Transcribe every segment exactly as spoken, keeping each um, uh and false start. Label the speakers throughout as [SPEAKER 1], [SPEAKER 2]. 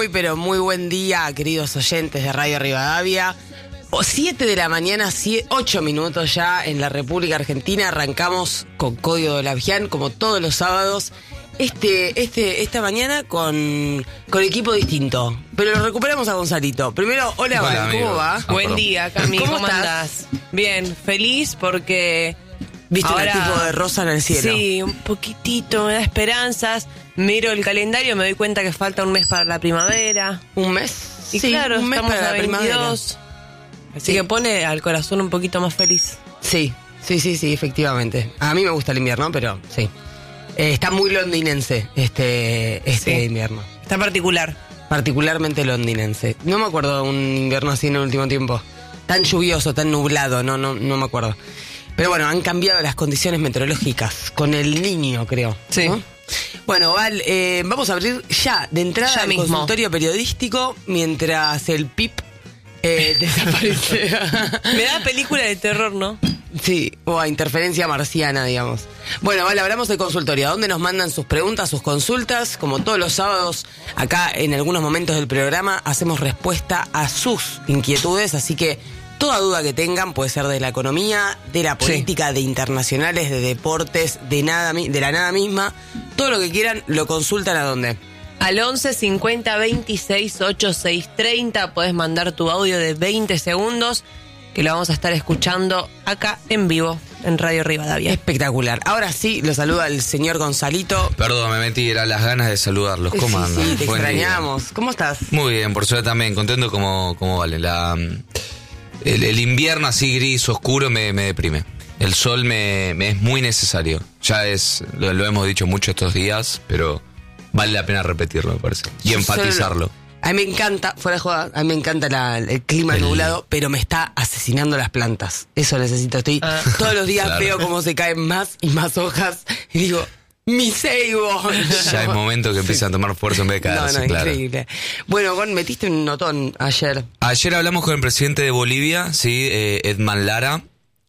[SPEAKER 1] Muy, pero muy buen día, queridos oyentes de Radio Rivadavia. O siete de la mañana, ocho minutos ya en la República Argentina. Arrancamos con Código de la Vian, como todos los sábados. Este, este, esta mañana con, con equipo distinto. Pero lo recuperamos a Gonzalito. Primero, hola,
[SPEAKER 2] Hola,
[SPEAKER 1] Val, ¿cómo
[SPEAKER 2] amigo.
[SPEAKER 1] va?
[SPEAKER 2] Ah,
[SPEAKER 3] Buen
[SPEAKER 2] perdón.
[SPEAKER 3] día, Cami, ¿cómo,
[SPEAKER 1] ¿Cómo
[SPEAKER 3] andás? Bien, feliz porque...
[SPEAKER 1] ¿Viste
[SPEAKER 3] ahora,
[SPEAKER 1] el tipo de rosa en el cielo?
[SPEAKER 3] Sí, un poquitito, me da esperanzas. Miro el calendario, me doy cuenta que falta un mes para la primavera.
[SPEAKER 1] ¿Un mes?
[SPEAKER 3] Y
[SPEAKER 1] Sí,
[SPEAKER 3] claro,
[SPEAKER 1] un mes
[SPEAKER 3] estamos
[SPEAKER 1] para
[SPEAKER 3] a
[SPEAKER 1] la primavera.
[SPEAKER 3] veintidós. Así
[SPEAKER 1] Sí.
[SPEAKER 3] que pone al corazón un poquito más feliz.
[SPEAKER 1] Sí, sí, sí, sí, efectivamente. A mí me gusta el invierno, pero sí. Eh, está muy londinense este, este
[SPEAKER 3] Sí.
[SPEAKER 1] invierno.
[SPEAKER 3] Está particular.
[SPEAKER 1] Particularmente londinense. No me acuerdo de un invierno así en el último tiempo. Tan lluvioso, tan nublado, no, no, no me acuerdo. Pero bueno, han cambiado las condiciones meteorológicas. Con el Niño, creo.
[SPEAKER 3] Sí.
[SPEAKER 1] ¿no? Bueno, Val, eh, vamos a abrir ya, de entrada,
[SPEAKER 3] Ya
[SPEAKER 1] el
[SPEAKER 3] mismo.
[SPEAKER 1] consultorio periodístico mientras el P I P eh, desaparece.
[SPEAKER 3] Me da película de terror, ¿no?
[SPEAKER 1] Sí, o a interferencia marciana, digamos. Bueno, vale, hablamos del consultorio. ¿A dónde nos mandan sus preguntas, sus consultas? Como todos los sábados, acá en algunos momentos del programa, hacemos respuesta a sus inquietudes. Así que toda duda que tengan puede ser de la economía, de la política, sí. de internacionales, de deportes, de nada, de la nada misma. Todo lo que quieran, lo consultan a dónde.
[SPEAKER 3] Al once cincuenta veintiséis ochenta y seis treinta podés mandar tu audio de veinte segundos, que lo vamos a estar escuchando acá en vivo en Radio Rivadavia.
[SPEAKER 1] Espectacular. Ahora sí, lo saluda el señor Gonzalito.
[SPEAKER 2] Perdón, me metí, era las ganas de saludarlos. ¿Cómo
[SPEAKER 1] sí,
[SPEAKER 2] andan?
[SPEAKER 1] Sí, te
[SPEAKER 2] Buen
[SPEAKER 1] extrañamos.
[SPEAKER 2] día.
[SPEAKER 1] ¿Cómo estás?
[SPEAKER 2] Muy bien, por suerte también, contento como, como vale. La, el, el invierno así gris, oscuro, me, me deprime. El sol me, me es muy necesario. Ya es, lo, lo hemos dicho mucho estos días, pero vale la pena repetirlo, me parece. Y
[SPEAKER 1] Yo
[SPEAKER 2] enfatizarlo.
[SPEAKER 1] Solo, a mí me encanta, fuera de joda, a mí me encanta la, el clima
[SPEAKER 2] El-
[SPEAKER 1] nublado, pero me está asesinando las plantas. Eso necesito. Estoy
[SPEAKER 3] Ah.
[SPEAKER 1] todos los días
[SPEAKER 2] Claro.
[SPEAKER 1] veo cómo se caen más y más hojas y digo, mi ceibo.
[SPEAKER 2] Ya es momento que empiecen a tomar fuerza en vez de
[SPEAKER 1] No,
[SPEAKER 2] caerse,
[SPEAKER 1] no,
[SPEAKER 2] claro.
[SPEAKER 1] increíble. Bueno, Gon, metiste un notón ayer.
[SPEAKER 2] Ayer hablamos con el presidente de Bolivia, sí, eh, Edman Lara,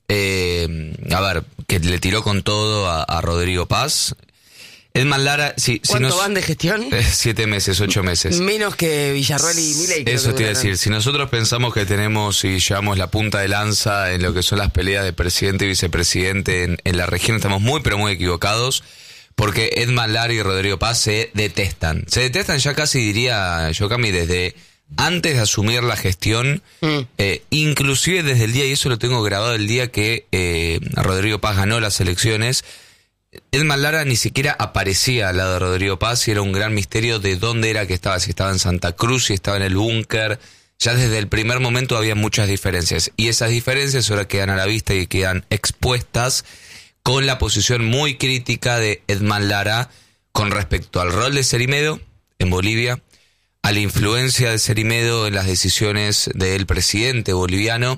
[SPEAKER 2] eh, a ver, que le tiró con todo a, a Rodrigo Paz. Edman Lara, sí, si
[SPEAKER 1] ¿Cuánto
[SPEAKER 2] nos-
[SPEAKER 1] van de gestión?
[SPEAKER 2] eh, siete meses, ocho meses.
[SPEAKER 1] Menos que Villarroel y Milei. creo
[SPEAKER 2] Eso
[SPEAKER 1] que
[SPEAKER 2] te iba a
[SPEAKER 1] duraron.
[SPEAKER 2] decir, si nosotros pensamos que tenemos y llevamos la punta de lanza en lo que son las peleas de presidente y vicepresidente en, en la región, estamos muy pero muy equivocados, porque Edman Lara y Rodrigo Paz se detestan. Se detestan ya casi, diría yo, Cami, desde antes de asumir la gestión,
[SPEAKER 1] Mm.
[SPEAKER 2] eh, inclusive desde el día, y eso lo tengo grabado el día que eh, Rodrigo Paz ganó las elecciones. Edman Lara ni siquiera aparecía al lado de Rodrigo Paz y era un gran misterio de dónde era que estaba, si estaba en Santa Cruz, si estaba en el búnker. Ya desde el primer momento había muchas diferencias y esas diferencias ahora quedan a la vista y quedan expuestas con la posición muy crítica de Edman Lara con respecto al rol de Cerimedo en Bolivia, a la influencia de Cerimedo en las decisiones del presidente boliviano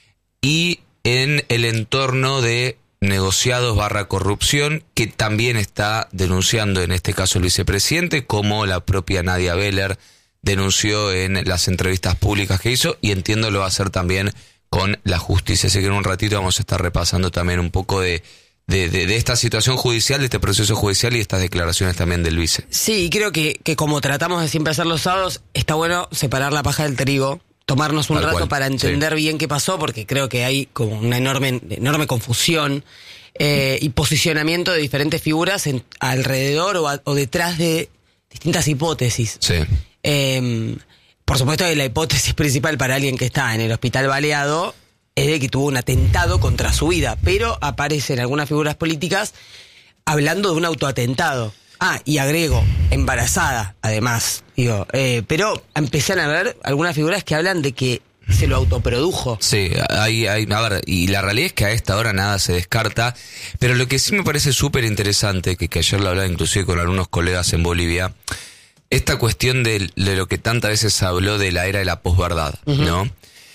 [SPEAKER 2] y en el entorno de negociados barra corrupción que también está denunciando en este caso el vicepresidente, como la propia Nadia Beller denunció en las entrevistas públicas que hizo, y entiendo lo va a hacer también con la justicia. Así que en un ratito vamos a estar repasando también un poco de, de, de, de esta situación judicial, de este proceso judicial y estas declaraciones también del vice.
[SPEAKER 1] Sí, y creo que, que como tratamos de siempre hacer los sábados, está bueno separar la paja del trigo, tomarnos un
[SPEAKER 2] Tal
[SPEAKER 1] rato
[SPEAKER 2] cual,
[SPEAKER 1] para entender
[SPEAKER 2] sí.
[SPEAKER 1] bien qué pasó, porque creo que hay como una enorme, enorme confusión eh, y posicionamiento de diferentes figuras en, alrededor o, a- o detrás de distintas hipótesis.
[SPEAKER 2] Sí.
[SPEAKER 1] Eh, por supuesto que la hipótesis principal para alguien que está en el hospital baleado es de que tuvo un atentado contra su vida, pero aparecen algunas figuras políticas hablando de un autoatentado. Ah, y agrego, embarazada, además, digo, eh, pero empiezan a ver algunas figuras que hablan de que se lo autoprodujo.
[SPEAKER 2] Sí, hay, hay, a ver, y la realidad es que a esta hora nada se descarta, pero lo que sí me parece súper interesante, que, que ayer lo hablaba inclusive con algunos colegas en Bolivia, esta cuestión de, de lo que tantas veces se habló de la era de la posverdad,
[SPEAKER 1] Ujú.
[SPEAKER 2] ¿no?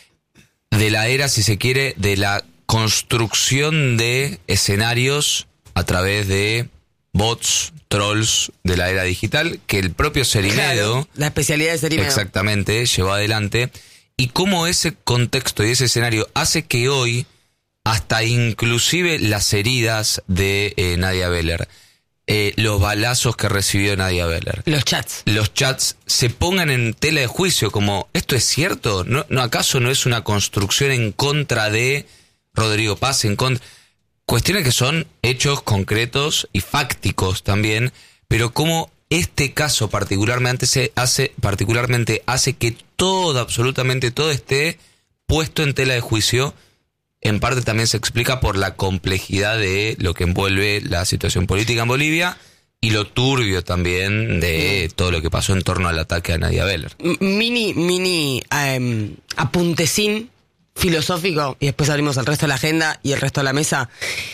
[SPEAKER 2] De la era, si se quiere, de la construcción de escenarios a través de bots, trolls de la era digital, que el propio Cerimedo...
[SPEAKER 1] Claro, la especialidad de Cerimedo.
[SPEAKER 2] Exactamente, llevó adelante. Y cómo ese contexto y ese escenario hace que hoy, hasta inclusive las heridas de eh, Nadia Beller, eh, los balazos que recibió Nadia Beller.
[SPEAKER 1] Los chats.
[SPEAKER 2] Los chats se pongan en tela de juicio como, ¿esto es cierto? ¿No, no acaso no es una construcción en contra de Rodrigo Paz? En contra... Cuestiones que son hechos concretos y fácticos también, pero como este caso particularmente, se hace, particularmente hace que todo, absolutamente todo esté puesto en tela de juicio. En parte también se explica por la complejidad de lo que envuelve la situación política en Bolivia y lo turbio también de todo lo que pasó en torno al ataque a Nadia Beller.
[SPEAKER 1] M- Mini, mini um, apuntecín filosófico, y después abrimos el resto de la agenda y el resto de la mesa.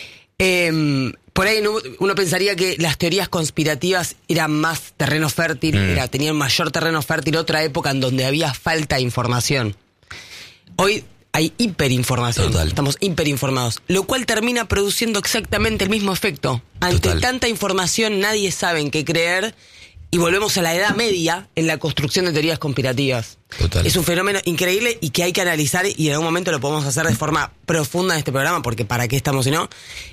[SPEAKER 1] Eh, por ahí no, uno pensaría que las teorías conspirativas eran más terreno fértil, mm. era, tenían mayor terreno fértil, otra época en donde había falta de información. Hoy hay hiperinformación. Total. Estamos hiperinformados, lo cual termina produciendo exactamente el mismo efecto. Ante Total. tanta información nadie sabe en qué creer y volvemos a la Edad Media en la construcción de teorías conspirativas. Total. Es un fenómeno increíble y que hay que analizar, y en algún momento lo podemos hacer de forma profunda en este programa, porque para qué estamos si no.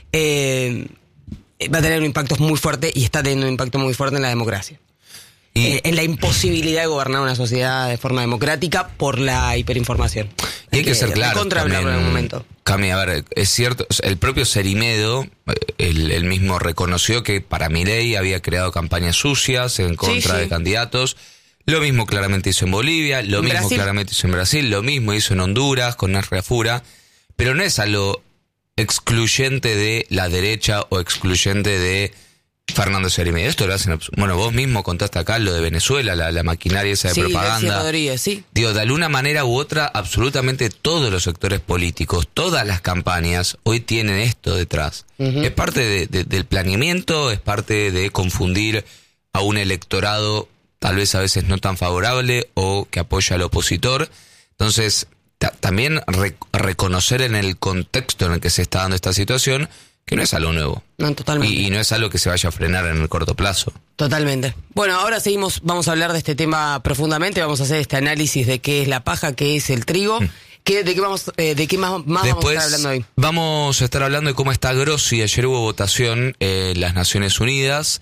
[SPEAKER 1] Eh, va a tener un impacto muy fuerte y está teniendo un impacto muy fuerte en la democracia. Y eh, en la imposibilidad de gobernar una sociedad de forma democrática por la hiperinformación.
[SPEAKER 2] Y hay que, que ser claro.
[SPEAKER 1] Contra hablar en algún momento.
[SPEAKER 2] Cami, a ver, es cierto, el propio Cerimedo, él, él mismo reconoció que para Milei había creado campañas sucias en contra sí, sí. de candidatos. Lo mismo claramente hizo en Bolivia, lo
[SPEAKER 1] ¿En
[SPEAKER 2] mismo
[SPEAKER 1] Brasil?
[SPEAKER 2] claramente hizo en Brasil, lo mismo hizo en Honduras con Nasria Fura, pero no es algo excluyente de la derecha o excluyente de Fernando Cerimedo. Esto lo hacen, bueno, vos mismo contaste acá lo de Venezuela, la, la maquinaria esa de
[SPEAKER 1] sí,
[SPEAKER 2] propaganda.
[SPEAKER 1] Rodríguez, sí.
[SPEAKER 2] Digo, de alguna manera u otra, absolutamente todos los sectores políticos, todas las campañas, hoy tienen esto detrás. Uh-huh. Es parte de, de, del planeamiento, es parte de confundir a un electorado tal vez a veces no tan favorable o que apoya al opositor. Entonces, ta- también re- reconocer en el contexto en el que se está dando esta situación que no es algo nuevo.
[SPEAKER 1] No, totalmente.
[SPEAKER 2] Y, y no es algo que se vaya a frenar en el corto plazo.
[SPEAKER 1] Totalmente. Bueno, ahora seguimos, vamos a hablar de este tema profundamente, vamos a hacer este análisis de qué es la paja, qué es el trigo. Mm. ¿Qué, ¿De qué vamos, eh, de qué más, más
[SPEAKER 2] Después,
[SPEAKER 1] vamos a estar hablando hoy?
[SPEAKER 2] Vamos a estar hablando de cómo está Grossi. Ayer hubo votación en las Naciones Unidas.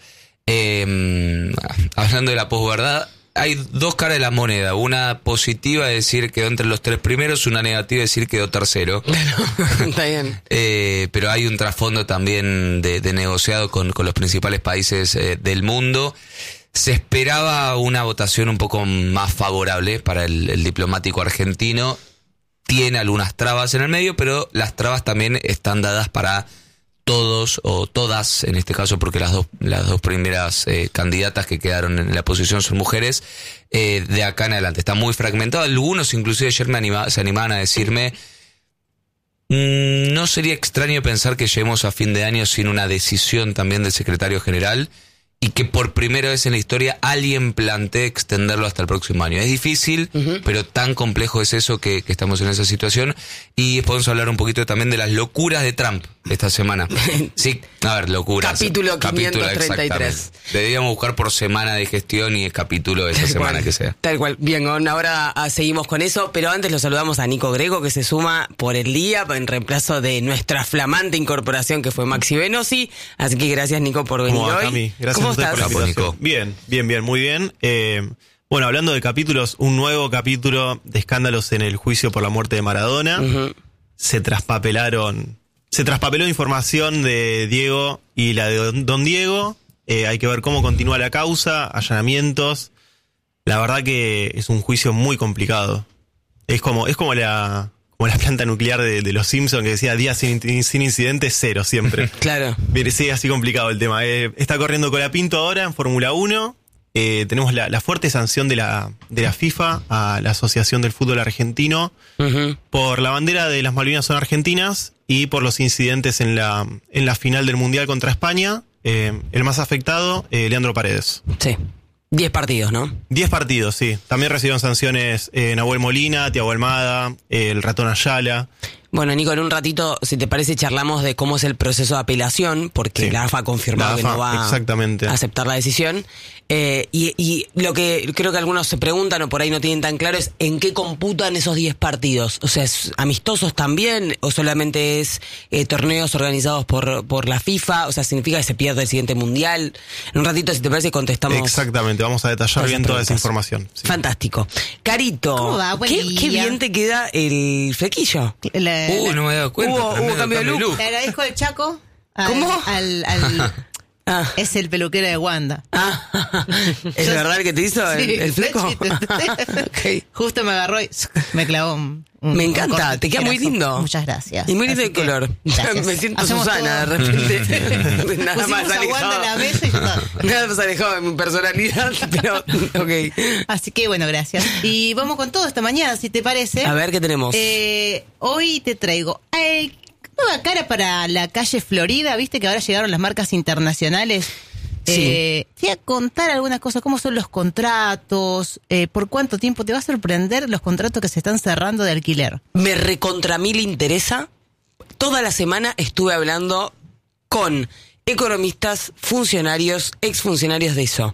[SPEAKER 2] Eh, hablando de la posverdad, hay dos caras de la moneda. Una positiva, es decir, quedó entre los tres primeros. Una negativa, es decir, quedó tercero.
[SPEAKER 1] Está bien.
[SPEAKER 2] eh, pero hay un trasfondo también de, de negociado con, con los principales países eh, del mundo. Se esperaba una votación un poco más favorable para el, el diplomático argentino. Tiene algunas trabas en el medio, pero las trabas también están dadas para todos o todas, en este caso, porque las dos las dos primeras eh, candidatas que quedaron en la posición son mujeres, eh, de acá en adelante. Está muy fragmentado. Algunos inclusive ayer me anima, se animaban a decirme, mmm, no sería extraño pensar que lleguemos a fin de año sin una decisión también del secretario general y que por primera vez en la historia alguien plantee extenderlo hasta el próximo año. Es difícil, uh-huh. pero tan complejo es eso que, que estamos en esa situación. Y podemos hablar un poquito también de las locuras de Trump esta semana. Sí, a ver, locuras.
[SPEAKER 1] Capítulo quinientos treinta y tres.
[SPEAKER 2] Deberíamos buscar por semana de gestión y el capítulo de esa
[SPEAKER 1] Tal
[SPEAKER 2] semana
[SPEAKER 1] cual,
[SPEAKER 2] que sea.
[SPEAKER 1] Tal cual. Bien, ahora ah, seguimos con eso, pero antes lo saludamos a Nico Grego, que se suma por el día en reemplazo de nuestra flamante incorporación que fue Maxi Venosi. Así que gracias, Nico, por venir
[SPEAKER 4] ¿Cómo va,
[SPEAKER 1] hoy.
[SPEAKER 4] Cami? Gracias
[SPEAKER 1] ¿Cómo
[SPEAKER 4] a ustedes
[SPEAKER 1] estás?
[SPEAKER 4] por la invitación. Bien, bien, bien, muy bien. Eh, bueno, hablando de capítulos, un nuevo capítulo de escándalos en el juicio por la muerte de Maradona. Uh-huh. Se traspapelaron, se traspapeló información de Diego y la de Don, Don Diego. Eh, hay que ver cómo continúa la causa, allanamientos. La verdad que es un juicio muy complicado. Es como, es como la... Como la planta nuclear de, de los Simpsons, que decía días sin, sin incidentes, cero siempre.
[SPEAKER 1] Claro.
[SPEAKER 4] Mire, sí, así complicado el tema. Eh, está corriendo Colapinto ahora en Fórmula uno. Eh, tenemos la, la fuerte sanción de la, de la FIFA a la Asociación del Fútbol Argentino uh-huh. por la bandera de las Malvinas son argentinas y por los incidentes en la, en la final del Mundial contra España. Eh, el más afectado, eh, Leandro Paredes.
[SPEAKER 1] Sí. Diez partidos, ¿no?
[SPEAKER 4] Diez partidos, sí. También recibieron sanciones eh, Nahuel Molina, Thiago Almada, eh, el ratón Ayala.
[SPEAKER 1] Bueno, Nico, en un ratito, si te parece, charlamos de cómo es el proceso de apelación, porque
[SPEAKER 4] Sí.
[SPEAKER 1] la AFA ha confirmado
[SPEAKER 4] La
[SPEAKER 1] que no
[SPEAKER 4] AFA,
[SPEAKER 1] va
[SPEAKER 4] exactamente.
[SPEAKER 1] a aceptar la decisión. Eh, y, y lo que creo que algunos se preguntan o por ahí no tienen tan claro es en qué computan esos diez partidos. O sea, ¿es amistosos también o solamente es eh, torneos organizados por, por la FIFA? O sea, ¿significa que se pierde el siguiente mundial? En un ratito, si te parece, contestamos.
[SPEAKER 4] Exactamente, vamos a detallar
[SPEAKER 1] todas
[SPEAKER 4] bien
[SPEAKER 1] esas
[SPEAKER 4] toda esa
[SPEAKER 1] preguntas.
[SPEAKER 4] información. Sí.
[SPEAKER 1] Fantástico. Carito,
[SPEAKER 5] ¿Cómo va? Buen
[SPEAKER 1] ¿qué,
[SPEAKER 5] día.
[SPEAKER 1] qué bien te queda el flequillo.
[SPEAKER 5] La-
[SPEAKER 2] Uh, no me había dado cuenta.
[SPEAKER 1] Hubo- hubo
[SPEAKER 2] tremendo
[SPEAKER 1] cambio de look.
[SPEAKER 5] Le agradezco al Chaco. Al,
[SPEAKER 1] ¿Cómo?
[SPEAKER 5] Al, al-
[SPEAKER 1] Ah.
[SPEAKER 5] es el peluquero de Wanda.
[SPEAKER 1] Ah, ¿es
[SPEAKER 5] Yo-
[SPEAKER 1] verdad que te hizo el,
[SPEAKER 5] Sí,
[SPEAKER 1] el fleco?
[SPEAKER 5] sí.
[SPEAKER 1] Ok.
[SPEAKER 5] Justo me agarró y me clavó un, un-
[SPEAKER 1] Me
[SPEAKER 5] un
[SPEAKER 1] encanta,
[SPEAKER 5] corte
[SPEAKER 1] te queda muy
[SPEAKER 5] tijerazo.
[SPEAKER 1] lindo.
[SPEAKER 5] Muchas gracias.
[SPEAKER 1] Y muy lindo
[SPEAKER 5] Así
[SPEAKER 1] el
[SPEAKER 5] que,
[SPEAKER 1] color.
[SPEAKER 5] gracias.
[SPEAKER 1] Me siento
[SPEAKER 5] Hacemos
[SPEAKER 1] Susana
[SPEAKER 5] todo.
[SPEAKER 1] de repente. Nada
[SPEAKER 5] Pusimos
[SPEAKER 1] más
[SPEAKER 5] a Wanda
[SPEAKER 1] alejado.
[SPEAKER 5] en la mesa y ya está.
[SPEAKER 1] Nada más alejado de mi personalidad, pero ok.
[SPEAKER 5] Así que bueno, gracias. Y vamos con todo esta mañana, si te parece.
[SPEAKER 1] A ver qué tenemos.
[SPEAKER 5] Eh, hoy te traigo eh, nueva cara para la calle Florida. Viste que ahora llegaron las marcas internacionales.
[SPEAKER 1] Sí.
[SPEAKER 5] Eh, te voy a contar algunas cosas, cómo son los contratos, eh, por cuánto tiempo. Te va a sorprender los contratos que se están cerrando de alquiler.
[SPEAKER 1] Me recontra mil interesa. Toda la semana estuve hablando con economistas, funcionarios, exfuncionarios de eso.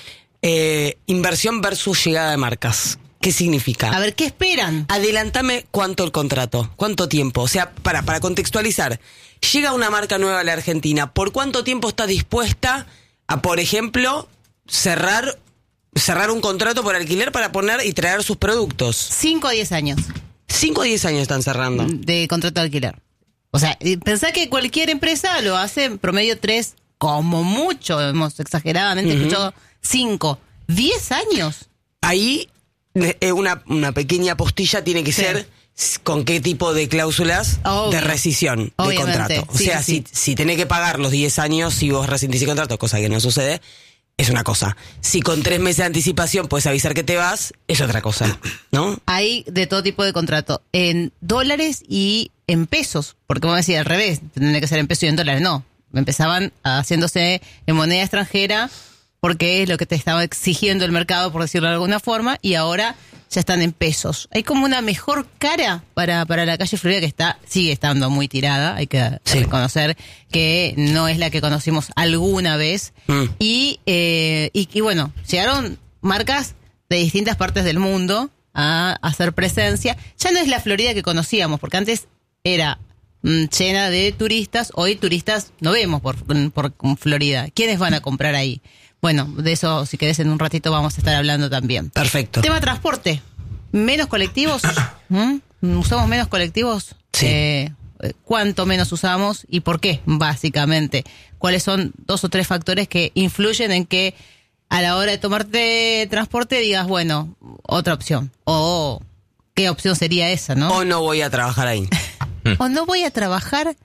[SPEAKER 1] Eh, inversión versus llegada de marcas. ¿Qué significa?
[SPEAKER 5] A ver, ¿qué esperan?
[SPEAKER 1] Adelántame cuánto el contrato, cuánto tiempo. O sea, para, para contextualizar, llega una marca nueva a la Argentina. ¿Por cuánto tiempo está dispuesta a, por ejemplo, cerrar, cerrar un contrato por alquiler para poner y traer sus productos?
[SPEAKER 5] cinco a diez años
[SPEAKER 1] cinco o diez años están cerrando.
[SPEAKER 5] de contrato de alquiler. O sea, y pensá que cualquier empresa lo hace en promedio tres, como mucho, hemos exageradamente escuchado, cinco, diez años.
[SPEAKER 1] Ahí eh, una, una pequeña postilla tiene que
[SPEAKER 5] Sí.
[SPEAKER 1] ser s- con qué tipo de cláusulas
[SPEAKER 5] Obvio.
[SPEAKER 1] de rescisión de
[SPEAKER 5] Obviamente,
[SPEAKER 1] contrato. O
[SPEAKER 5] sí,
[SPEAKER 1] sea,
[SPEAKER 5] sí.
[SPEAKER 1] si, si tenés que pagar los diez años si vos rescindís el contrato, cosa que no sucede, es una cosa. Si con tres meses de anticipación puedes avisar que te vas, es otra cosa, ¿no?
[SPEAKER 5] Hay de todo tipo de contrato, en dólares y en pesos, porque vamos a decir al revés, tendría que ser en pesos y en dólares, no. Empezaban haciéndose en moneda extranjera porque es lo que te estaba exigiendo el mercado, por decirlo de alguna forma, y ahora ya están en pesos. Hay como una mejor cara para, para la calle Florida que está sigue estando muy tirada, hay que
[SPEAKER 1] Sí.
[SPEAKER 5] reconocer que no es la que conocimos alguna vez.
[SPEAKER 1] Mm.
[SPEAKER 5] Y, eh, y, y bueno, llegaron marcas de distintas partes del mundo a hacer presencia. Ya no es la Florida que conocíamos, porque antes era mm, llena de turistas. Hoy turistas no vemos por, por Florida. ¿Quiénes van a comprar ahí? Bueno, de eso, si querés, en un ratito vamos a estar hablando también.
[SPEAKER 1] Perfecto.
[SPEAKER 5] Tema transporte. ¿Menos colectivos? ¿Mm? ¿Usamos menos colectivos?
[SPEAKER 1] Sí.
[SPEAKER 5] Eh, ¿Cuánto menos usamos y por qué, básicamente? ¿Cuáles son dos o tres factores que influyen en que a la hora de tomarte transporte digas, bueno, otra opción? O qué opción sería esa, ¿no?
[SPEAKER 1] O no voy a trabajar ahí.
[SPEAKER 5] O no voy a trabajar.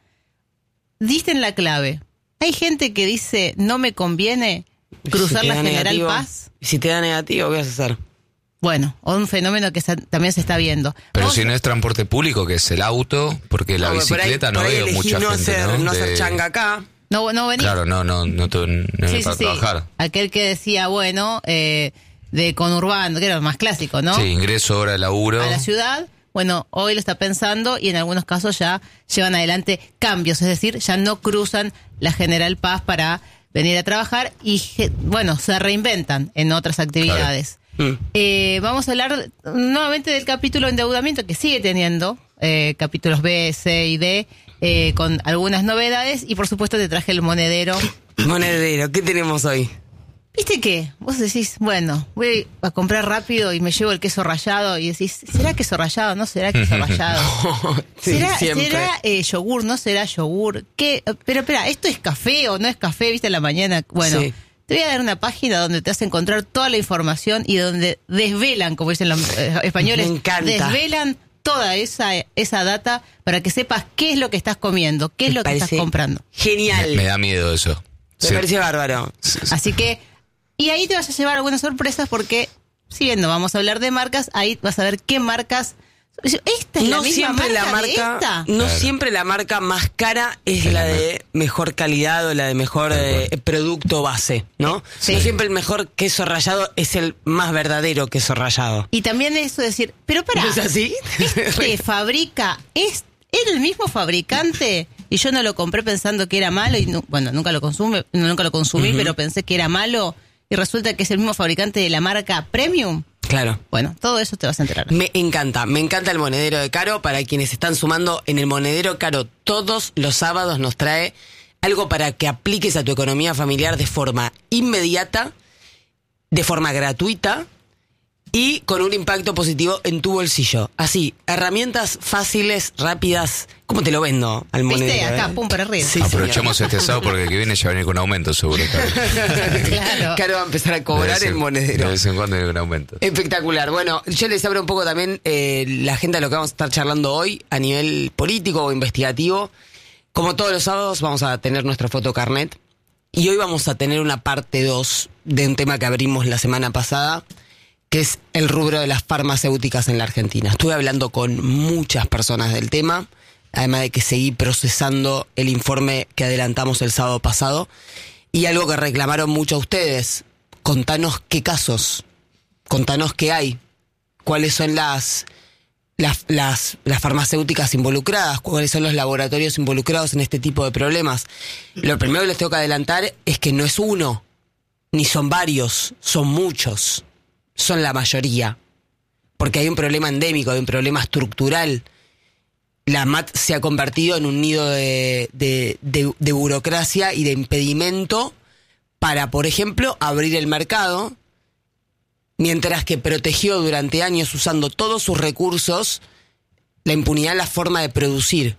[SPEAKER 5] Diste en la clave. Hay gente que dice, no me conviene cruzar
[SPEAKER 1] Si te
[SPEAKER 5] la
[SPEAKER 1] da
[SPEAKER 5] General
[SPEAKER 1] negativo,
[SPEAKER 5] Paz.
[SPEAKER 1] Si te da negativo, ¿qué vas a hacer?
[SPEAKER 5] Bueno, un fenómeno que sa- también se está viendo.
[SPEAKER 2] Pero
[SPEAKER 5] Vamos-
[SPEAKER 2] si no es transporte público, que es el auto, porque la
[SPEAKER 1] No, por ahí-
[SPEAKER 2] bicicleta no
[SPEAKER 1] por ahí
[SPEAKER 2] veo
[SPEAKER 1] elegí
[SPEAKER 2] mucha
[SPEAKER 1] no
[SPEAKER 2] gente,
[SPEAKER 1] hacer,
[SPEAKER 2] ¿no?
[SPEAKER 1] no hacer
[SPEAKER 2] De-
[SPEAKER 1] changa acá.
[SPEAKER 5] No, no venís.
[SPEAKER 2] Claro, no, no, no, te- no es
[SPEAKER 5] Sí, sí,
[SPEAKER 2] para
[SPEAKER 5] sí.
[SPEAKER 2] trabajar.
[SPEAKER 5] Aquel que decía, bueno, eh, de conurbano, que era lo más clásico, ¿no?
[SPEAKER 2] Sí, ingreso, hora de laburo.
[SPEAKER 5] A la ciudad. Bueno, hoy lo está pensando y en algunos casos ya llevan adelante cambios, es decir, ya no cruzan la General Paz para venir a trabajar y, je- bueno, se reinventan en otras actividades.
[SPEAKER 1] Mm.
[SPEAKER 5] Eh, vamos a hablar nuevamente del capítulo endeudamiento que sigue teniendo, eh, capítulos B, C y D, eh, con algunas novedades y por supuesto te traje el monedero.
[SPEAKER 1] Monedero, ¿qué tenemos hoy?
[SPEAKER 5] ¿Viste qué? Vos decís, bueno, voy a comprar rápido y me llevo el queso rallado y decís, ¿será queso rallado? ¿No será queso rallado?
[SPEAKER 1] Sí,
[SPEAKER 5] ¿Será,
[SPEAKER 1] siempre.
[SPEAKER 5] ¿será eh, yogur? ¿No será yogur? ¿Qué? Pero espera, ¿esto es café o no es café? ¿Viste en la mañana? Bueno,
[SPEAKER 1] Sí.
[SPEAKER 5] te voy a dar una página donde te vas a encontrar toda la información y donde desvelan, como dicen los eh, españoles,
[SPEAKER 1] Me encanta.
[SPEAKER 5] desvelan toda esa, esa data para que sepas qué es lo que estás comiendo, qué es
[SPEAKER 1] Me
[SPEAKER 5] lo que estás
[SPEAKER 1] parece
[SPEAKER 5] comprando.
[SPEAKER 1] Genial.
[SPEAKER 2] Me, me da miedo eso.
[SPEAKER 1] Me
[SPEAKER 2] Sí.
[SPEAKER 1] parece bárbaro.
[SPEAKER 5] Así que, y ahí te vas a llevar algunas sorpresas porque, si bien no vamos a hablar de marcas, ahí vas a ver qué marcas. Esta es la
[SPEAKER 1] No
[SPEAKER 5] misma
[SPEAKER 1] siempre la
[SPEAKER 5] marca de
[SPEAKER 1] marca,
[SPEAKER 5] esta.
[SPEAKER 1] no
[SPEAKER 2] Claro.
[SPEAKER 1] siempre la marca más cara es la de mejor calidad o la de mejor eh, producto base, ¿no?
[SPEAKER 5] Sí.
[SPEAKER 1] No siempre el mejor queso rallado es el más verdadero queso rallado.
[SPEAKER 5] Y también eso de decir, pero para,
[SPEAKER 1] ¿No es así?
[SPEAKER 5] este fabrica es era el mismo fabricante y yo no lo compré pensando que era malo y no, bueno, nunca lo consume, nunca lo consumí, uh-huh. pero pensé que era malo y resulta que es el mismo fabricante de la marca Premium.
[SPEAKER 1] Claro.
[SPEAKER 5] Bueno, todo eso te vas a enterar.
[SPEAKER 1] Me encanta, me encanta el Monedero de Caro. Para quienes están sumando, en el Monedero Caro todos los sábados nos trae algo para que apliques a tu economía familiar de forma inmediata, de forma gratuita y con un impacto positivo en tu bolsillo. Así, herramientas fáciles, rápidas. ¿Cómo te lo vendo al Monedero?
[SPEAKER 5] ¿Viste? Acá,
[SPEAKER 1] eh?
[SPEAKER 5] pum, para arriba.
[SPEAKER 1] Sí,
[SPEAKER 2] Aprovechemos
[SPEAKER 1] señor.
[SPEAKER 2] este sábado porque el que viene ya viene con aumento, seguro.
[SPEAKER 5] Claro.
[SPEAKER 1] Caro va a empezar a cobrar el Monedero.
[SPEAKER 2] De vez en cuando viene con aumento.
[SPEAKER 1] Espectacular. Bueno, yo les abro un poco también eh, la agenda de lo que vamos a estar charlando hoy a nivel político o investigativo. Como todos los sábados vamos a tener nuestro fotocarnet y hoy vamos a tener una parte dos de un tema que abrimos la semana pasada, que es el rubro de las farmacéuticas en la Argentina. Estuve hablando con muchas personas del tema, además de que seguí procesando el informe que adelantamos el sábado pasado, y algo que reclamaron mucho a ustedes: contanos qué casos, contanos qué hay, cuáles son las, las, las, las farmacéuticas involucradas, cuáles son los laboratorios involucrados en este tipo de problemas. Lo primero que les tengo que adelantar es que no es uno, ni son varios, son muchos. Son la mayoría, porque hay un problema endémico, hay un problema estructural. La M A T se ha convertido en un nido de, de, de, de burocracia y de impedimento para, por ejemplo, abrir el mercado, mientras que protegió durante años, usando todos sus recursos, la impunidad en la forma de producir.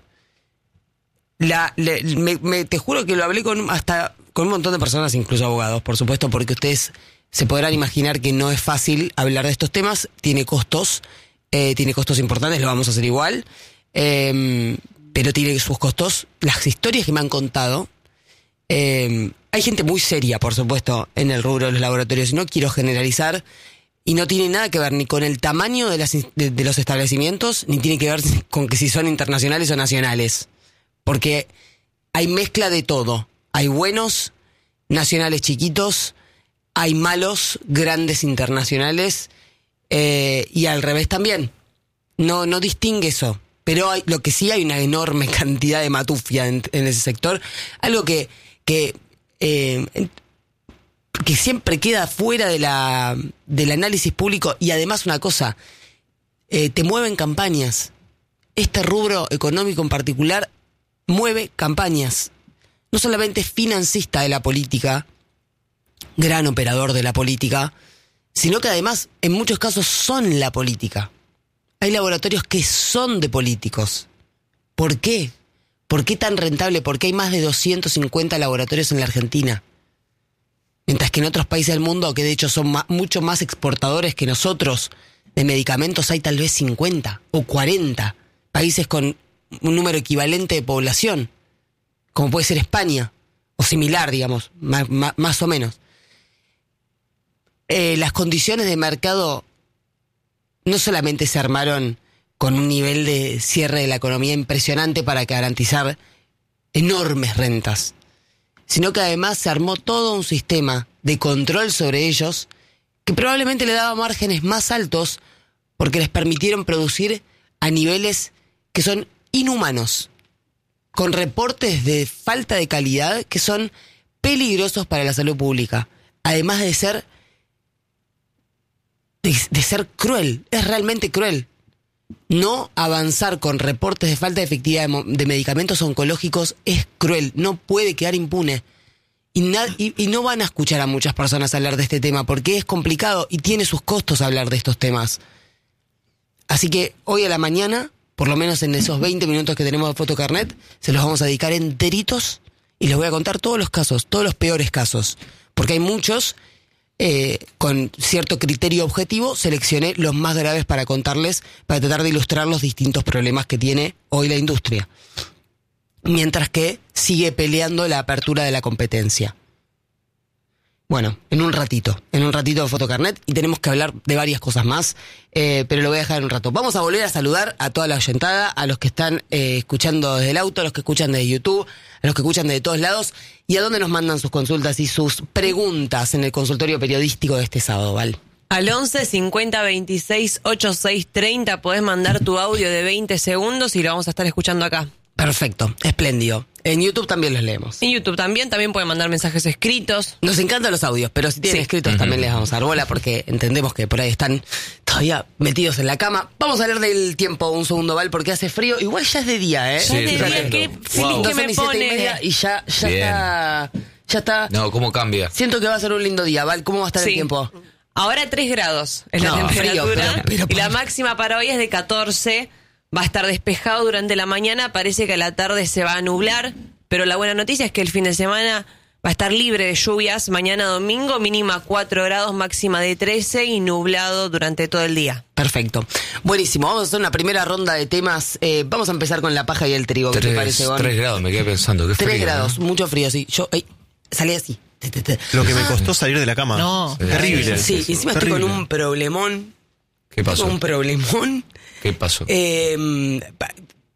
[SPEAKER 1] La, le, me, me, te juro que lo hablé con hasta con un montón de personas, incluso abogados, por supuesto, porque ustedes se podrán imaginar que no es fácil hablar de estos temas, tiene costos, eh, tiene costos importantes, lo vamos a hacer igual, eh, pero tiene sus costos. Las historias que me han contado, eh, hay gente muy seria, por supuesto, en el rubro de los laboratorios, y no quiero generalizar, y no tiene nada que ver ni con el tamaño de, las, de, de los establecimientos, ni tiene que ver con que si son internacionales o nacionales, porque hay mezcla de todo, hay buenos nacionales chiquitos, hay malos, grandes internacionales, eh, y al revés también. No, no distingue eso. Pero hay, lo que sí hay una enorme cantidad de matufia en, en ese sector. Algo que, que, eh, que siempre queda fuera de la, del análisis público. Y además una cosa, eh, te mueven campañas. Este rubro económico en particular mueve campañas. No solamente es financista de la política, gran operador de la política, sino que además en muchos casos son la política. Hay laboratorios que son de políticos. ¿Por qué? ¿Por qué tan rentable? Porque hay más de doscientos cincuenta laboratorios en la Argentina. Mientras que en otros países del mundo, que de hecho son ma- mucho más exportadores que nosotros, de medicamentos hay tal vez cincuenta o cuarenta países con un número equivalente de población, como puede ser España, o similar, digamos, más, más, más o menos. Eh, las condiciones de mercado no solamente se armaron con un nivel de cierre de la economía impresionante para garantizar enormes rentas, sino que además se armó todo un sistema de control sobre ellos que probablemente le daba márgenes más altos porque les permitieron producir a niveles que son inhumanos, con reportes de falta de calidad que son peligrosos para la salud pública, además de ser De, de ser cruel. Es realmente cruel. No avanzar con reportes de falta de efectividad de, de medicamentos oncológicos es cruel. No puede quedar impune. Y, na, y, y no van a escuchar a muchas personas hablar de este tema porque es complicado y tiene sus costos hablar de estos temas. Así que hoy a la mañana, por lo menos en esos veinte minutos que tenemos de Fotocarnet, se los vamos a dedicar enteritos y les voy a contar todos los casos, todos los peores casos. Porque hay muchos. Eh, con cierto criterio objetivo, seleccioné los más graves para contarles, para tratar de ilustrar los distintos problemas que tiene hoy la industria. Mientras que sigue peleando la apertura de la competencia. Bueno, en un ratito, en un ratito de Fotocarnet, y tenemos que hablar de varias cosas más, eh, pero lo voy a dejar en un rato. Vamos a volver a saludar a toda la oyentada, a los que están eh, escuchando desde el auto, a los que escuchan desde YouTube, a los que escuchan de todos lados, y a dónde nos mandan sus consultas y sus preguntas en el consultorio periodístico de este sábado, ¿vale?
[SPEAKER 3] Al once cincuenta veintiséis ochenta y seis treinta podés mandar tu audio de veinte segundos y lo vamos a estar escuchando acá.
[SPEAKER 1] Perfecto, espléndido. En YouTube también los leemos.
[SPEAKER 3] En YouTube también, también pueden mandar mensajes escritos.
[SPEAKER 1] Nos encantan los audios, pero si tienen
[SPEAKER 3] Sí.
[SPEAKER 1] escritos
[SPEAKER 2] Ujú.
[SPEAKER 1] también les vamos a dar bola porque entendemos que por ahí están todavía metidos en la cama. Vamos a hablar del tiempo un segundo, Val, porque hace frío. Igual ya es de día, ¿eh?
[SPEAKER 2] Sí,
[SPEAKER 3] Ya es de día,
[SPEAKER 2] tremendo.
[SPEAKER 3] qué
[SPEAKER 2] Wow.
[SPEAKER 3] feeling que
[SPEAKER 1] Son
[SPEAKER 3] me
[SPEAKER 1] y siete y
[SPEAKER 3] pone.
[SPEAKER 1] media y ya, ya
[SPEAKER 2] Bien.
[SPEAKER 1] está... Ya está...
[SPEAKER 2] No, ¿cómo cambia?
[SPEAKER 1] Siento que va a ser un lindo día, Val. ¿Cómo va a estar
[SPEAKER 3] Sí.
[SPEAKER 1] el tiempo?
[SPEAKER 3] Ahora tres grados es la
[SPEAKER 1] No,
[SPEAKER 3] temperatura.
[SPEAKER 1] frío, pero- pero-
[SPEAKER 3] y la máxima para hoy es de catorce. Va a estar despejado durante la mañana. Parece que a la tarde se va a nublar. Pero la buena noticia es que el fin de semana va a estar libre de lluvias. Mañana domingo, mínima cuatro grados, máxima de trece y nublado durante todo el día.
[SPEAKER 1] Perfecto. Buenísimo. Vamos a hacer una primera ronda de temas. Eh, vamos a empezar con la paja y el trigo. ¿Qué te
[SPEAKER 2] Tres,
[SPEAKER 1] parece, Gon?
[SPEAKER 2] tres grados, me quedé pensando. Qué
[SPEAKER 1] Tres
[SPEAKER 2] frío,
[SPEAKER 1] grados,
[SPEAKER 2] ¿no?
[SPEAKER 1] mucho frío, sí. Yo ey, salí así. Te, te, te.
[SPEAKER 4] Lo que me costó salir de la cama.
[SPEAKER 5] No.
[SPEAKER 4] Terrible.
[SPEAKER 1] Sí, encima estoy
[SPEAKER 4] Terrible.
[SPEAKER 1] con un problemón.
[SPEAKER 2] ¿Qué pasó?
[SPEAKER 1] Con un problemón.
[SPEAKER 2] ¿Qué pasó?
[SPEAKER 1] Eh, pa-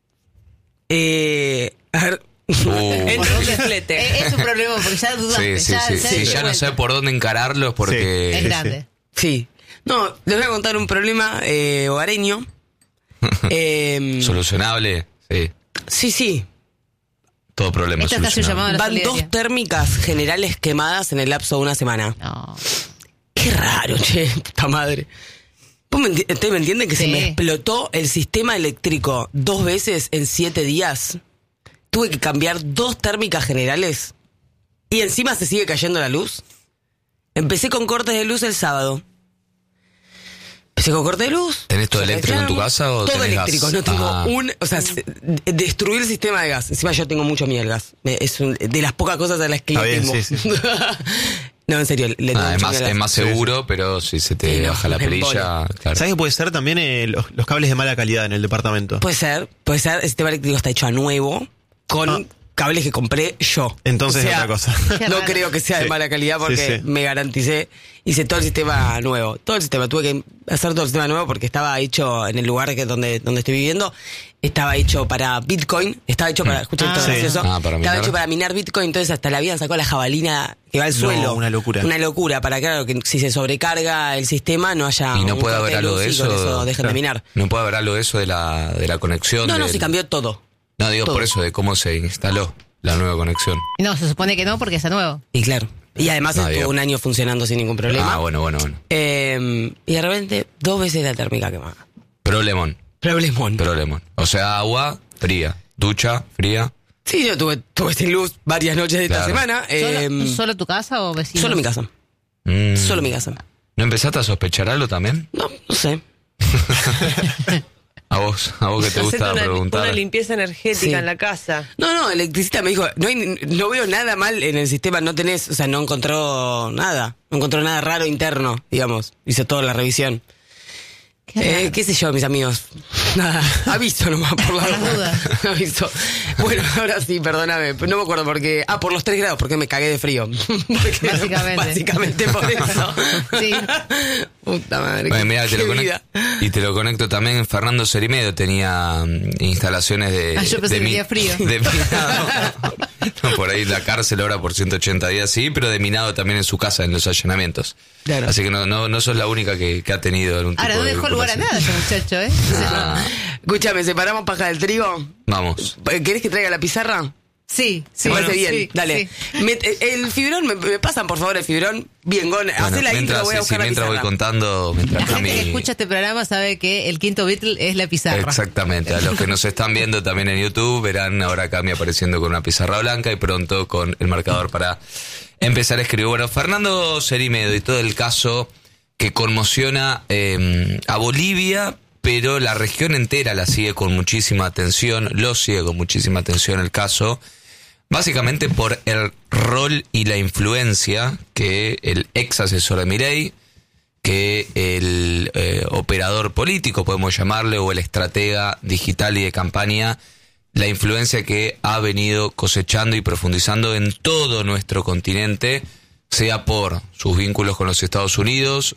[SPEAKER 1] eh, a ver.
[SPEAKER 2] Uh.
[SPEAKER 3] Entra un flete.
[SPEAKER 5] Es, es un problema porque ya dudaste.
[SPEAKER 2] Sí, sí,
[SPEAKER 5] ya,
[SPEAKER 2] sí.
[SPEAKER 5] ya
[SPEAKER 2] Sí,
[SPEAKER 5] te
[SPEAKER 2] ya no
[SPEAKER 5] cuenta.
[SPEAKER 2] sé por dónde encararlo es porque...
[SPEAKER 5] Es
[SPEAKER 4] Sí,
[SPEAKER 5] grande.
[SPEAKER 1] Sí. No, les voy a contar un problema eh, hogareño. Eh,
[SPEAKER 2] Solucionable, sí.
[SPEAKER 1] sí, sí.
[SPEAKER 2] Todo problema
[SPEAKER 5] Esto es casi un llamado
[SPEAKER 2] solucionable.
[SPEAKER 5] a la
[SPEAKER 1] Van
[SPEAKER 5] solidaridad.
[SPEAKER 1] dos térmicas generales quemadas en el lapso de una semana.
[SPEAKER 5] No.
[SPEAKER 1] Qué raro, che, puta madre. ¿Vos me enti- ¿Ustedes me entienden que se
[SPEAKER 5] Sí.
[SPEAKER 1] me explotó el sistema eléctrico dos veces en siete días? Tuve que cambiar dos térmicas generales. Y encima se sigue cayendo la luz. Empecé con cortes de luz el sábado. Empecé con corte de luz.
[SPEAKER 2] ¿Tenés todo
[SPEAKER 1] Se
[SPEAKER 2] eléctrico en tu
[SPEAKER 1] cayeron.
[SPEAKER 2] casa o
[SPEAKER 1] Todo
[SPEAKER 2] tenés gas?
[SPEAKER 1] eléctrico, no tengo
[SPEAKER 2] Ah.
[SPEAKER 1] un... O sea, se- de- destruir el sistema de gas. Encima yo tengo mucho miedo al gas. Me- Es un- de las pocas cosas a las que
[SPEAKER 4] Está
[SPEAKER 1] le
[SPEAKER 4] bien,
[SPEAKER 1] temo.
[SPEAKER 4] sí, sí.
[SPEAKER 1] No, en serio, le tengo
[SPEAKER 2] Ah, es
[SPEAKER 1] mucho
[SPEAKER 2] más,
[SPEAKER 1] miedo al
[SPEAKER 2] es
[SPEAKER 1] gas.
[SPEAKER 2] más
[SPEAKER 4] Sí, sí.
[SPEAKER 2] seguro, pero si se te
[SPEAKER 1] Sí, no,
[SPEAKER 2] baja la
[SPEAKER 1] me
[SPEAKER 2] perilla, claro.
[SPEAKER 4] ¿Sabes qué puede ser también eh, los, los cables de mala calidad en el departamento?
[SPEAKER 1] Puede ser, puede ser. El sistema eléctrico está hecho a nuevo con
[SPEAKER 4] Ah.
[SPEAKER 1] cables que compré yo.
[SPEAKER 4] Entonces
[SPEAKER 1] O sea,
[SPEAKER 4] es otra cosa.
[SPEAKER 5] Qué
[SPEAKER 1] No
[SPEAKER 5] raro.
[SPEAKER 1] creo que sea de
[SPEAKER 4] Sí.
[SPEAKER 1] mala calidad porque
[SPEAKER 4] Sí, sí.
[SPEAKER 1] me garanticé. Hice todo el sistema nuevo. Todo el sistema. Tuve que hacer todo el sistema nuevo porque estaba hecho en el lugar que donde, donde estoy viviendo. Estaba hecho para Bitcoin. Estaba hecho para. Escuchen,
[SPEAKER 5] Ah.
[SPEAKER 1] todo
[SPEAKER 4] Sí.
[SPEAKER 1] gracioso.
[SPEAKER 2] Ah, para
[SPEAKER 1] Estaba
[SPEAKER 2] minar.
[SPEAKER 1] hecho para minar Bitcoin. Entonces hasta la vida sacó la jabalina que va al
[SPEAKER 4] No,
[SPEAKER 1] suelo.
[SPEAKER 4] una locura.
[SPEAKER 1] Una locura. Para claro, que si se sobrecarga el sistema no haya.
[SPEAKER 2] Y no
[SPEAKER 1] un
[SPEAKER 2] puede
[SPEAKER 1] corte
[SPEAKER 2] haber algo
[SPEAKER 1] luz
[SPEAKER 2] de
[SPEAKER 1] y con
[SPEAKER 2] eso.
[SPEAKER 1] eso dejen de
[SPEAKER 2] Claro.
[SPEAKER 1] minar.
[SPEAKER 2] No puede haber algo de eso de la, de la conexión.
[SPEAKER 1] No, no,
[SPEAKER 2] del-
[SPEAKER 1] se cambió todo.
[SPEAKER 2] No, digo
[SPEAKER 1] todo.
[SPEAKER 2] por eso, de cómo se instaló la nueva conexión.
[SPEAKER 5] No, se supone que no porque está nuevo.
[SPEAKER 1] Y claro. Y además
[SPEAKER 2] No,
[SPEAKER 1] estuvo
[SPEAKER 2] digo.
[SPEAKER 1] un año funcionando sin ningún problema.
[SPEAKER 2] Ah, bueno, bueno, bueno.
[SPEAKER 1] Eh, y de repente, dos veces la térmica quemada.
[SPEAKER 2] Problemón,
[SPEAKER 1] Problemón.
[SPEAKER 2] problemón. O sea, agua fría, ducha fría.
[SPEAKER 1] Sí, yo tuve, tuve sin luz varias noches de esta
[SPEAKER 2] Claro.
[SPEAKER 1] semana. eh,
[SPEAKER 5] ¿Solo, ¿Solo tu casa o vecinos?
[SPEAKER 1] solo mi casa.
[SPEAKER 2] Mm.
[SPEAKER 1] Solo mi casa.
[SPEAKER 2] ¿No empezaste a sospechar algo también?
[SPEAKER 1] No, no sé.
[SPEAKER 2] A vos, a vos que te
[SPEAKER 3] Hacete
[SPEAKER 2] gusta
[SPEAKER 3] una,
[SPEAKER 2] preguntar.
[SPEAKER 3] una limpieza energética
[SPEAKER 1] Sí.
[SPEAKER 3] en la casa.
[SPEAKER 1] No, no, el electricista me dijo, no, hay, no veo nada mal en el sistema, no tenés, o sea, no encontró nada. No encontró nada raro interno, digamos. Hizo toda la revisión.
[SPEAKER 5] Qué
[SPEAKER 1] Eh,
[SPEAKER 5] raro.
[SPEAKER 1] qué sé yo, mis amigos. Nada, aviso nomás por la
[SPEAKER 5] Por las dudas.
[SPEAKER 1] Aviso. Bueno, ahora sí, perdóname. No me acuerdo por qué. Ah, por los tres grados, porque me cagué de frío. Porque-
[SPEAKER 5] Básicamente.
[SPEAKER 1] Básicamente por eso.
[SPEAKER 5] Sí.
[SPEAKER 1] Puta madre.
[SPEAKER 2] Bueno,
[SPEAKER 1] qué-
[SPEAKER 2] mira, te
[SPEAKER 1] qué
[SPEAKER 2] lo
[SPEAKER 1] vida.
[SPEAKER 2] conecto, y te lo conecto también. Fernando Cerimedo tenía mm, instalaciones de.
[SPEAKER 5] Ah, yo pensé
[SPEAKER 2] de
[SPEAKER 5] que
[SPEAKER 2] mi-
[SPEAKER 5] tenía frío.
[SPEAKER 2] De minado. No, por ahí la cárcel ahora por ciento ochenta días, sí, pero de minado también en su casa en los allanamientos.
[SPEAKER 1] Claro.
[SPEAKER 2] Así que no, no, no sos la única que, que ha tenido algún tipo
[SPEAKER 5] Ahora, no
[SPEAKER 2] de
[SPEAKER 5] dejó lugar a nada
[SPEAKER 2] vinculación.
[SPEAKER 5] ese muchacho, ¿eh?
[SPEAKER 2] Ah,
[SPEAKER 1] Escúchame, ¿separamos paja del trigo?
[SPEAKER 2] vamos.
[SPEAKER 1] ¿Querés que traiga la pizarra?
[SPEAKER 5] Sí, sí.
[SPEAKER 1] Me parece
[SPEAKER 5] bueno,
[SPEAKER 1] bien,
[SPEAKER 5] sí,
[SPEAKER 1] dale.
[SPEAKER 5] sí.
[SPEAKER 1] Me- el fibrón, me, me pasan por favor el fibrón. Bien, Gon,
[SPEAKER 2] Bueno,
[SPEAKER 1] hacé la intro,
[SPEAKER 2] mientras,
[SPEAKER 1] voy a
[SPEAKER 2] sí, sí,
[SPEAKER 1] buscar la
[SPEAKER 2] mientras voy
[SPEAKER 1] pizarra.
[SPEAKER 2] contando, mientras
[SPEAKER 5] La
[SPEAKER 2] acá
[SPEAKER 5] gente que
[SPEAKER 2] mi-
[SPEAKER 5] escucha este programa sabe que el quinto Beatle es la pizarra.
[SPEAKER 2] Exactamente, a los que nos están viendo también en YouTube verán ahora acá me apareciendo con una pizarra blanca y pronto con el marcador para empezar a escribir. Bueno, Fernando Cerimedo y todo el caso que conmociona eh, a Bolivia, pero la región entera la sigue con muchísima atención, lo sigue con muchísima atención el caso, básicamente por el rol y la influencia que el ex asesor de Milei, que el eh, operador político, podemos llamarle, o el estratega digital y de campaña, la influencia que ha venido cosechando y profundizando en todo nuestro continente, sea por sus vínculos con los Estados Unidos,